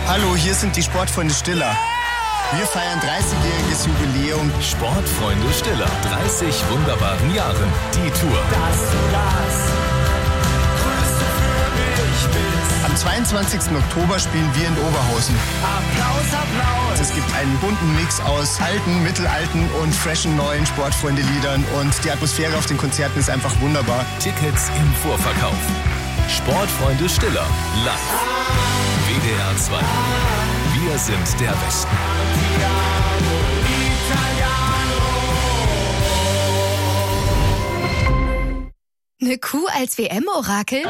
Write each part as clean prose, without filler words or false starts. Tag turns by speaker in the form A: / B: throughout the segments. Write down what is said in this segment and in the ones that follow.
A: Hallo, hier sind die Sportfreunde Stiller. Wir feiern 30-jähriges Jubiläum.
B: Sportfreunde Stiller, 30 wunderbaren Jahren. Die Tour.
C: Dass du das Größte für mich bist.
A: Am 22. Oktober spielen wir in Oberhausen.
C: Applaus, Applaus.
A: Es gibt einen bunten Mix aus alten, mittelalten und freshen neuen Sportfreunde-Liedern. Und die Atmosphäre auf den Konzerten ist einfach wunderbar.
B: Tickets im Vorverkauf. Sportfreunde Stiller, live. WDR 2. Wir sind der Westen.
D: Eine Kuh als WM-Orakel?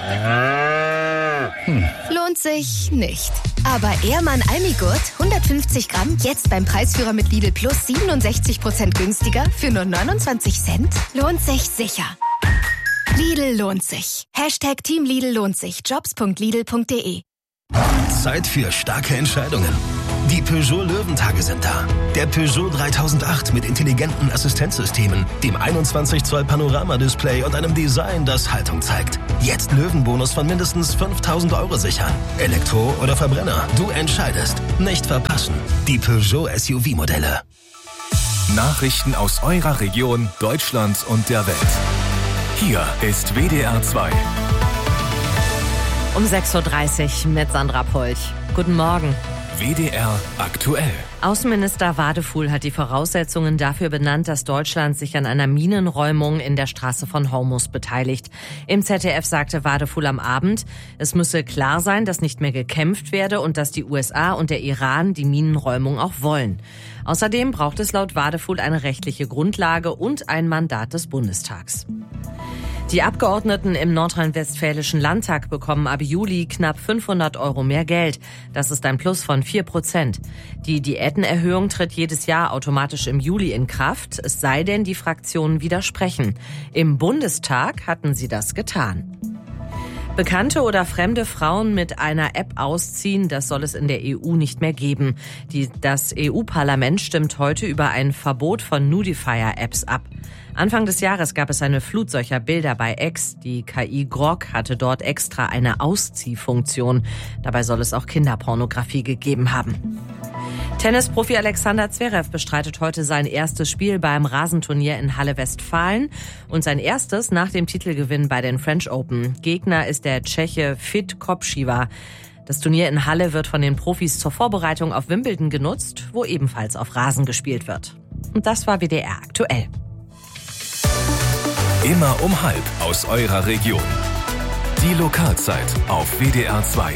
D: Lohnt sich nicht. Aber Ehrmann Almigurt, 150 Gramm, jetzt beim Preisführer mit Lidl Plus 67% günstiger für nur 29 Cent? Lohnt sich sicher. Lidl lohnt sich. Hashtag Team Lidl lohnt sich. Jobs.lidl.de.
E: Zeit für starke Entscheidungen. Die Peugeot Löwentage sind da. Der Peugeot 3008 mit intelligenten Assistenzsystemen, dem 21 Zoll Panoramadisplay und einem Design, das Haltung zeigt. Jetzt Löwenbonus von mindestens 5.000 € sichern. Elektro oder Verbrenner, du entscheidest. Nicht verpassen. Die Peugeot SUV-Modelle.
B: Nachrichten aus eurer Region, Deutschland und der Welt. Hier ist WDR 2.
F: Um 6.30 Uhr mit Sandra Polch. Guten Morgen.
B: WDR aktuell.
F: Außenminister Wadefuhl hat die Voraussetzungen dafür benannt, dass Deutschland sich an einer Minenräumung in der Straße von Hormuz beteiligt. Im ZDF sagte Wadefuhl am Abend, es müsse klar sein, dass nicht mehr gekämpft werde und dass die USA und der Iran die Minenräumung auch wollen. Außerdem braucht es laut Wadefuhl eine rechtliche Grundlage und ein Mandat des Bundestags. Die Abgeordneten im nordrhein-westfälischen Landtag bekommen ab Juli knapp 500 € mehr Geld. Das ist ein Plus von 4%. Die Diätenerhöhung tritt jedes Jahr automatisch im Juli in Kraft, es sei denn, die Fraktionen widersprechen. Im Bundestag hatten sie das getan. Bekannte oder fremde Frauen mit einer App ausziehen, das soll es in der EU nicht mehr geben. Das EU-Parlament stimmt heute über ein Verbot von Nudifier-Apps ab. Anfang des Jahres gab es eine Flut solcher Bilder bei X. Die KI Grok hatte dort extra eine Ausziehfunktion. Dabei soll es auch Kinderpornografie gegeben haben. Tennisprofi Alexander Zverev bestreitet heute sein erstes Spiel beim Rasenturnier in Halle Westfalen und sein erstes nach dem Titelgewinn bei den French Open. Gegner ist der Tscheche Fit Kopšiva. Das Turnier in Halle wird von den Profis zur Vorbereitung auf Wimbledon genutzt, wo ebenfalls auf Rasen gespielt wird. Und das war WDR aktuell.
B: Immer um 12:30 aus eurer Region. Die Lokalzeit auf WDR 2.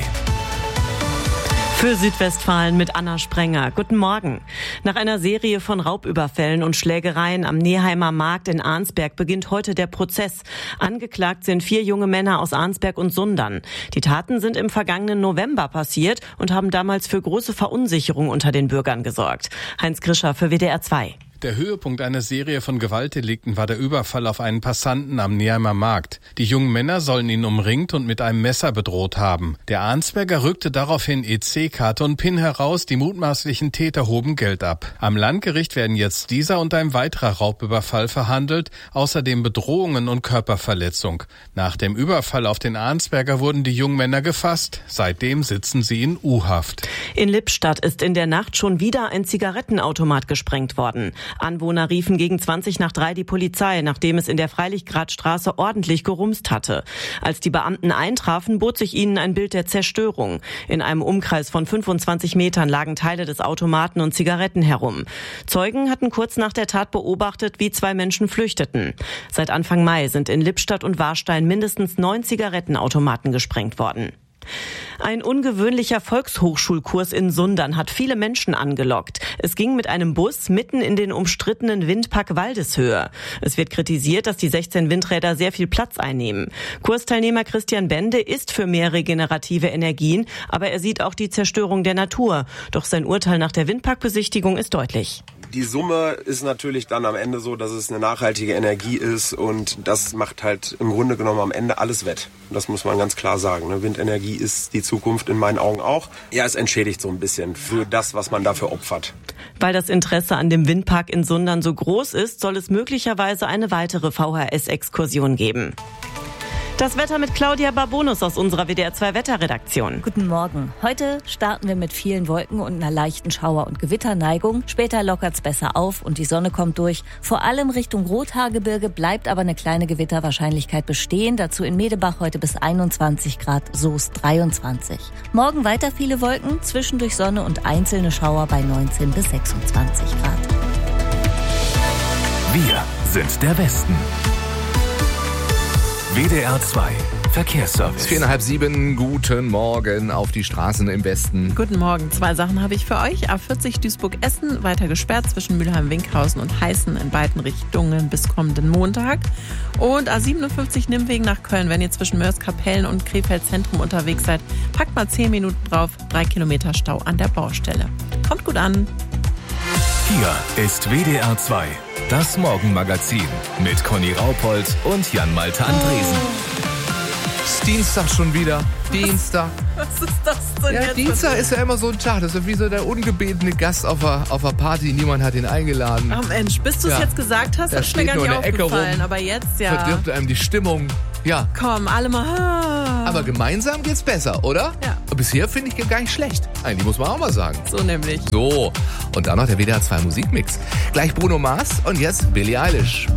G: Für Südwestfalen mit Anna Sprenger. Guten Morgen. Nach einer Serie von Raubüberfällen und Schlägereien am Neeheimer Markt in Arnsberg beginnt heute der Prozess. Angeklagt sind 4 junge Männer aus Arnsberg und Sundern. Die Taten sind im vergangenen November passiert und haben damals für große Verunsicherung unter den Bürgern gesorgt. Heinz Krischer für WDR 2.
H: Der Höhepunkt einer Serie von Gewaltdelikten war der Überfall auf einen Passanten am Neeheimer Markt. Die jungen Männer sollen ihn umringt und mit einem Messer bedroht haben. Der Arnsberger rückte daraufhin EC-Karte und PIN heraus, die mutmaßlichen Täter hoben Geld ab. Am Landgericht werden jetzt dieser und ein weiterer Raubüberfall verhandelt, außerdem Bedrohungen und Körperverletzung. Nach dem Überfall auf den Arnsberger wurden die jungen Männer gefasst. Seitdem sitzen sie in U-Haft.
G: In Lippstadt ist in der Nacht schon wieder ein Zigarettenautomat gesprengt worden. Anwohner riefen gegen 3:20 die Polizei, nachdem es in der Freilichtgradstraße ordentlich gerumst hatte. Als die Beamten eintrafen, bot sich ihnen ein Bild der Zerstörung. In einem Umkreis von 25 Metern lagen Teile des Automaten und Zigaretten herum. Zeugen hatten kurz nach der Tat beobachtet, wie 2 Menschen flüchteten. Seit Anfang Mai sind in Lippstadt und Warstein mindestens 9 Zigarettenautomaten gesprengt worden. Ein ungewöhnlicher Volkshochschulkurs in Sundern hat viele Menschen angelockt. Es ging mit einem Bus mitten in den umstrittenen Windpark Waldeshöhe. Es wird kritisiert, dass die 16 Windräder sehr viel Platz einnehmen. Kursteilnehmer Christian Bende ist für mehr regenerative Energien, aber er sieht auch die Zerstörung der Natur. Doch sein Urteil nach der Windparkbesichtigung ist deutlich.
I: Die Summe ist natürlich dann am Ende so, dass es eine nachhaltige Energie ist und das macht halt im Grunde genommen am Ende alles wett. Das muss man ganz klar sagen. Windenergie ist die Zukunft in meinen Augen auch. Ja, es entschädigt so ein bisschen für das, was man dafür opfert.
G: Weil das Interesse an dem Windpark in Sundern so groß ist, soll es möglicherweise eine weitere VHS-Exkursion geben. Das Wetter mit Claudia Barbonus aus unserer WDR 2 Wetterredaktion.
J: Guten Morgen. Heute starten wir mit vielen Wolken und einer leichten Schauer- und Gewitterneigung. Später lockert's besser auf und die Sonne kommt durch. Vor allem Richtung Rothaargebirge bleibt aber eine kleine Gewitterwahrscheinlichkeit bestehen. Dazu in Medebach heute bis 21 Grad, Soest 23. Morgen weiter viele Wolken, zwischendurch Sonne und einzelne Schauer bei 19 bis 26 Grad.
B: Wir sind der Westen. WDR 2 Verkehrsservice.
K: 6:45, guten Morgen auf die Straßen im Westen.
L: Guten Morgen, 2 Sachen habe ich für euch. A40 Duisburg-Essen weiter gesperrt zwischen Mülheim-Winkhausen und Heißen in beiden Richtungen bis kommenden Montag. Und A57 Nimwegen nach Köln, wenn ihr zwischen Mörs-Kapellen und Krefeld Zentrum unterwegs seid, packt mal 10 Minuten drauf, 3 Kilometer Stau an der Baustelle. Kommt gut an.
B: Hier ist WDR 2, das Morgenmagazin mit Conny Raupold und Jan-Malte Andresen.
K: Ist Dienstag schon wieder. Dienstag.
L: Was ist das denn
K: Ja,
L: jetzt?
K: Dienstag ist ja immer so ein Tag. Das ist wie so der ungebetene Gast auf einer Party. Niemand hat ihn eingeladen.
L: Ach Mensch, bis du es
K: Ja.
L: jetzt gesagt hast,
K: Der
L: ist mir
K: steht
L: gar
K: nur
L: nicht
K: in der Ecke
L: aufgefallen.
K: rum.
L: Aber jetzt ja.
K: Verdirbt einem die Stimmung. Ja,
L: Komm, alle mal.
K: aber gemeinsam geht's besser, oder?
L: Ja.
K: Bisher finde ich gar nicht schlecht. Eigentlich muss man auch mal sagen.
L: So nämlich.
K: So, und dann noch der WDR 2 Musikmix. Gleich Bruno Mars und jetzt Billie Eilish.